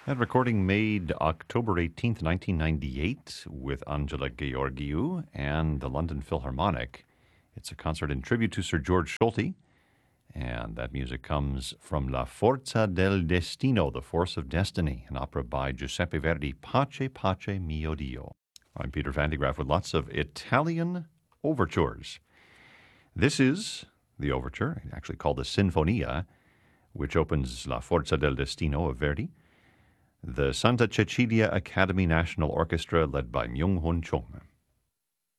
That recording made October 18th, 1998, with Angela Gheorghiu and the London Philharmonic. It's a concert in tribute to Sir George Solti, and that music comes from La Forza del Destino, The Force of Destiny, an opera by Giuseppe Verdi, Pace, Pace, Mio Dio. I'm Peter Van de Graaff with lots of Italian overtures. This is the overture, actually called the Sinfonia, which opens La Forza del Destino of Verdi. The Santa Cecilia Academy National Orchestra, led by Myung-Hun Chung.